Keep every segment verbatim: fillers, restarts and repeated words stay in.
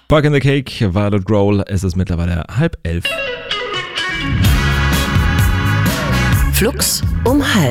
Park in the Cake, Violet Grohl, es ist mittlerweile halb elf. Flux um halb.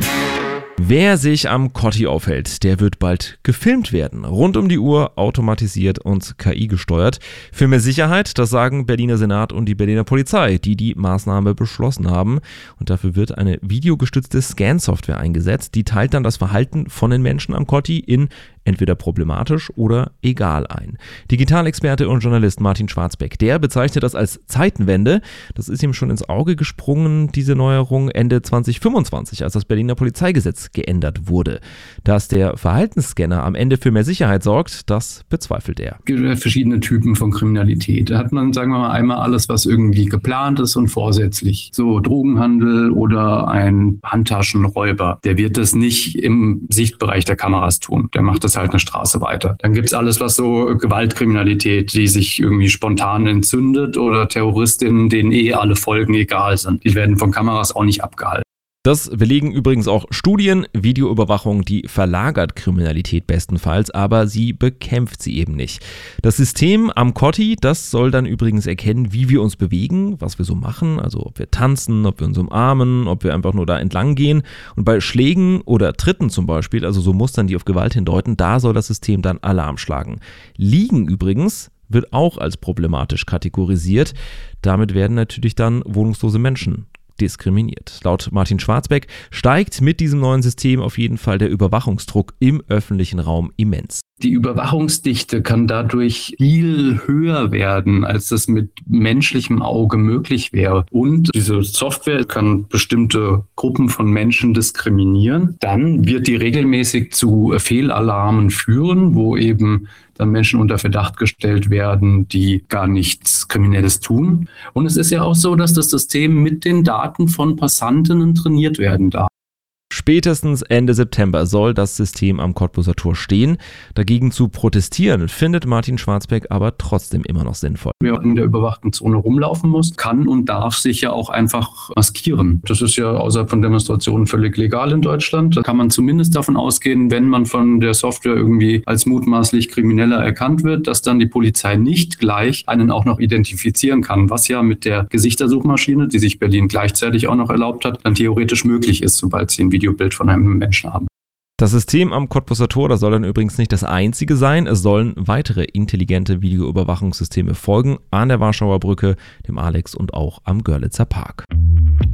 Wer sich am Kotti aufhält, der wird bald gefilmt werden. Rund um die Uhr, automatisiert und K I gesteuert. Für mehr Sicherheit, das sagen Berliner Senat und die Berliner Polizei, die die Maßnahme beschlossen haben. Und dafür wird eine videogestützte Scan-Software eingesetzt. Die teilt dann das Verhalten von den Menschen am Kotti in entweder problematisch oder egal ein. Digitalexperte und Journalist Martin Schwarzbeck, der bezeichnet das als Zeitenwende. Das ist ihm schon ins Auge gesprungen, diese Neuerung Ende zwanzig fünfundzwanzig, als das Berliner Polizeigesetz geändert wurde. Dass der Verhaltensscanner am Ende für mehr Sicherheit sorgt, das bezweifelt er. Es gibt verschiedene Typen von Kriminalität. Da hat man, sagen wir mal, einmal alles, was irgendwie geplant ist und vorsätzlich. So Drogenhandel oder ein Handtaschenräuber. Der wird das nicht im Sichtbereich der Kameras tun. Der macht das halt eine Straße weiter. Dann gibt es alles, was so Gewaltkriminalität, die sich irgendwie spontan entzündet oder Terroristinnen, denen eh alle Folgen egal sind. Die werden von Kameras auch nicht abgehalten. Das belegen übrigens auch Studien. Videoüberwachung, die verlagert Kriminalität bestenfalls, aber sie bekämpft sie eben nicht. Das System am Kotti, das soll dann übrigens erkennen, wie wir uns bewegen, was wir so machen, also ob wir tanzen, ob wir uns umarmen, ob wir einfach nur da entlang gehen. Und bei Schlägen oder Tritten zum Beispiel, also so Mustern, die auf Gewalt hindeuten, da soll das System dann Alarm schlagen. Liegen übrigens wird auch als problematisch kategorisiert. Damit werden natürlich dann wohnungslose Menschen diskriminiert. Laut Martin Schwarzbeck steigt mit diesem neuen System auf jeden Fall der Überwachungsdruck im öffentlichen Raum immens. Die Überwachungsdichte kann dadurch viel höher werden, als das mit menschlichem Auge möglich wäre. Und diese Software kann bestimmte Gruppen von Menschen diskriminieren. Dann wird die regelmäßig zu Fehlalarmen führen, wo eben dann Menschen unter Verdacht gestellt werden, die gar nichts Kriminelles tun. Und es ist ja auch so, dass das System mit den Daten von Passantinnen trainiert werden darf. Spätestens Ende September soll das System am Cottbuser Tor stehen. Dagegen zu protestieren, findet Martin Schwarzbeck aber trotzdem immer noch sinnvoll. Wer in der überwachten Zone rumlaufen muss, kann und darf sich ja auch einfach maskieren. Das ist ja außerhalb von Demonstrationen völlig legal in Deutschland. Da kann man zumindest davon ausgehen, wenn man von der Software irgendwie als mutmaßlich Krimineller erkannt wird, dass dann die Polizei nicht gleich einen auch noch identifizieren kann, was ja mit der Gesichtssuchmaschine, die sich Berlin gleichzeitig auch noch erlaubt hat, dann theoretisch möglich ist, sobald sie ein Videobild von einem Menschen haben. Das System am Cottbuser Tor, das soll dann übrigens nicht das einzige sein. Es sollen weitere intelligente Videoüberwachungssysteme folgen an der Warschauer Brücke, dem Alex und auch am Görlitzer Park.